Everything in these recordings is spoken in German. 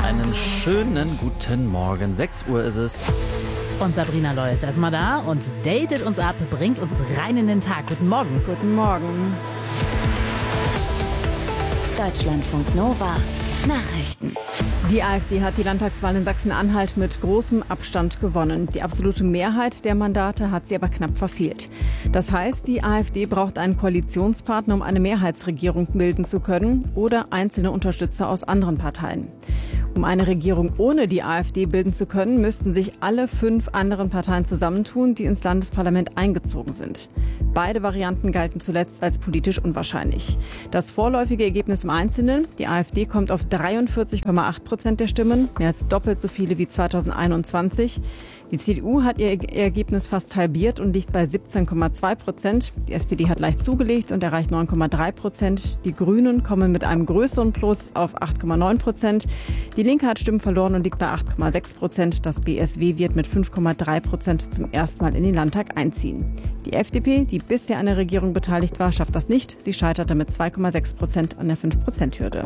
einen schönen guten Morgen. 6 Uhr ist es. Und Sabrina Loy ist erstmal da und datet uns ab, bringt uns rein in den Tag. Guten Morgen. Guten Morgen. Deutschlandfunk Nova. Nachrichten. Die AfD hat die Landtagswahl in Sachsen-Anhalt mit großem Abstand gewonnen. Die absolute Mehrheit der Mandate hat sie aber knapp verfehlt. Das heißt, die AfD braucht einen Koalitionspartner, um eine Mehrheitsregierung bilden zu können, oder einzelne Unterstützer aus anderen Parteien. Um eine Regierung ohne die AfD bilden zu können, müssten sich alle 5 anderen Parteien zusammentun, die ins Landesparlament eingezogen sind. Beide Varianten galten zuletzt als politisch unwahrscheinlich. Das vorläufige Ergebnis im Einzelnen: die AfD kommt auf 43,8% der Stimmen, mehr als doppelt so viele wie 2021. Die CDU hat ihr Ergebnis fast halbiert und liegt bei 17,2%. Die SPD hat leicht zugelegt und erreicht 9,3%. Die Grünen kommen mit einem größeren Plus auf 8,9%. Die Linke hat Stimmen verloren und liegt bei 8,6%. Das BSW wird mit 5,3% zum ersten Mal in den Landtag einziehen. Die FDP, die bisher an der Regierung beteiligt war, schafft das nicht. Sie scheiterte mit 2,6% an der 5%-Hürde.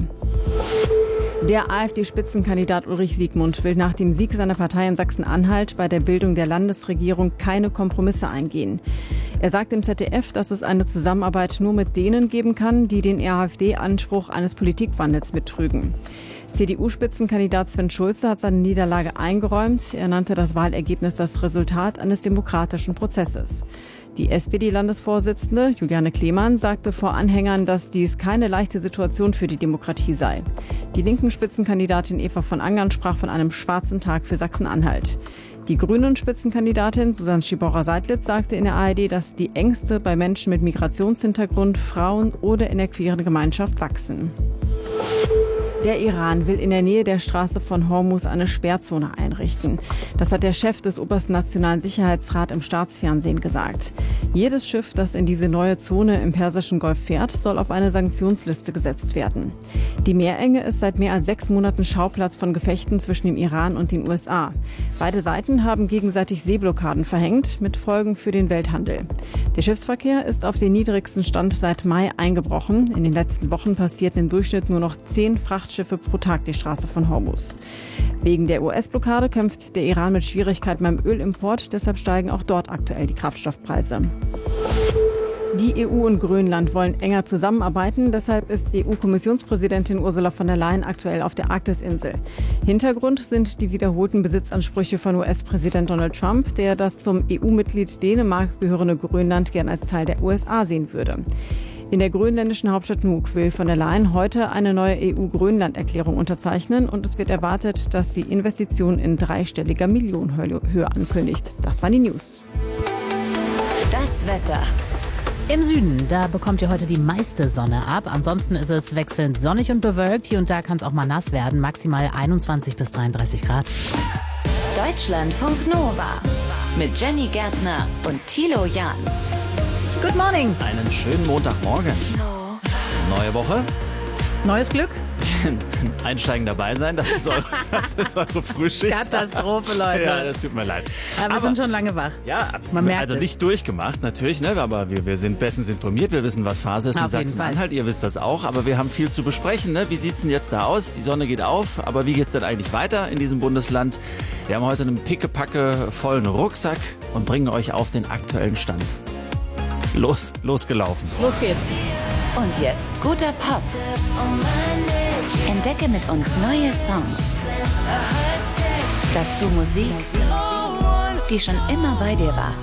Der AfD-Spitzenkandidat Ulrich Siegmund will nach dem Sieg seiner Partei in Sachsen-Anhalt bei der Bildung der Landesregierung keine Kompromisse eingehen. Er sagt im ZDF, dass es eine Zusammenarbeit nur mit denen geben kann, die den AfD-Anspruch eines Politikwandels mittrügen. CDU-Spitzenkandidat Sven Schulze hat seine Niederlage eingeräumt. Er nannte das Wahlergebnis das Resultat eines demokratischen Prozesses. Die SPD-Landesvorsitzende Juliane Klemann sagte vor Anhängern, dass dies keine leichte Situation für die Demokratie sei. Die linken Spitzenkandidatin Eva von Angern sprach von einem schwarzen Tag für Sachsen-Anhalt. Die grünen Spitzenkandidatin Susanne Schiborer-Seidlitz sagte in der ARD, dass die Ängste bei Menschen mit Migrationshintergrund, Frauen oder in der queeren Gemeinschaft wachsen. Der Iran will in der Nähe der Straße von Hormuz eine Sperrzone einrichten. Das hat der Chef des Obersten Nationalen Sicherheitsrats im Staatsfernsehen gesagt. Jedes Schiff, das in diese neue Zone im Persischen Golf fährt, soll auf eine Sanktionsliste gesetzt werden. Die Meerenge ist seit mehr als 6 Monaten Schauplatz von Gefechten zwischen dem Iran und den USA. Beide Seiten haben gegenseitig Seeblockaden verhängt, mit Folgen für den Welthandel. Der Schiffsverkehr ist auf den niedrigsten Stand seit Mai eingebrochen. In den letzten Wochen passierten im Durchschnitt nur noch 10 Frachtschiffe pro Tag die Straße von Hormuz. Wegen der US-Blockade kämpft der Iran mit Schwierigkeiten beim Ölimport, deshalb steigen auch dort aktuell die Kraftstoffpreise. Die EU und Grönland wollen enger zusammenarbeiten. Deshalb ist EU-Kommissionspräsidentin Ursula von der Leyen aktuell auf der Arktisinsel. Hintergrund sind die wiederholten Besitzansprüche von US-Präsident Donald Trump, der das zum EU-Mitglied Dänemark gehörende Grönland gern als Teil der USA sehen würde. In der grönländischen Hauptstadt Nuuk will von der Leyen heute eine neue EU-Grönland-Erklärung unterzeichnen und es wird erwartet, dass sie Investitionen in dreistelliger Millionenhöhe ankündigt. Das waren die News. Das Wetter. Im Süden, da bekommt ihr heute die meiste Sonne ab. Ansonsten ist es wechselnd sonnig und bewölkt. Hier und da kann es auch mal nass werden. Maximal 21 bis 33 Grad. Deutschlandfunk Nova. Mit Jenny Gärtner und Thilo Jahn. Good morning. Einen schönen Montagmorgen. Neue Woche. Neues Glück. Einsteigen dabei sein, das ist eure Frühschicht. Katastrophe, Leute. Ja, das tut mir leid. Aber wir sind schon lange wach. Ja, Man merkt also es. nicht durchgemacht natürlich, ne? Aber wir sind bestens informiert, wir wissen, was Phase ist in Auf jeden Sachsen-Anhalt, ihr wisst das auch, aber wir haben viel zu besprechen. Ne? Wie sieht's denn jetzt da aus? Die Sonne geht auf, aber wie geht's denn eigentlich weiter in diesem Bundesland? Wir haben heute einen pickepacke vollen Rucksack und bringen euch auf den aktuellen Stand. Losgelaufen. Los geht's. Und jetzt guter Pop. Entdecke mit uns neue Songs. Dazu Musik, die schon immer bei dir war.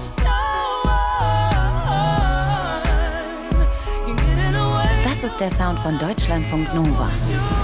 Das ist der Sound von Deutschlandfunk Nova.